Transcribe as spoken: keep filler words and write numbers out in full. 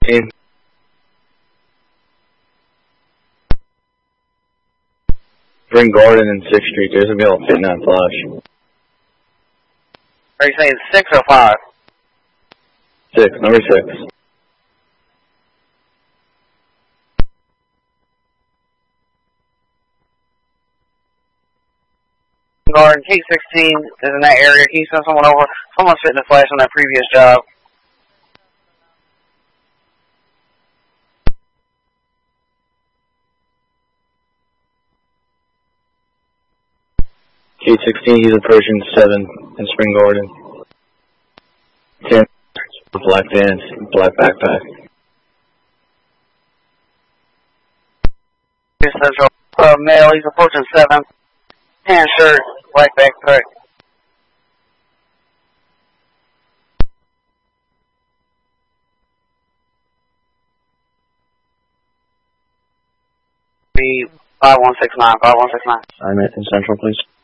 sixteen. Spring Garden and sixth Street. There's going to be all fit nine flash. Are you saying six or five? Six, number six. Garden, K sixteen is in that area. Can you send someone over? Someone's fitting a flash on that previous job. K sixteen, he's approaching seven in Spring Garden. ten, black pants, black backpack. Central, uh, male, he's approaching seven. Tan shirt, black backpack. Be five one six nine, five one six nine. I'm in Central, please.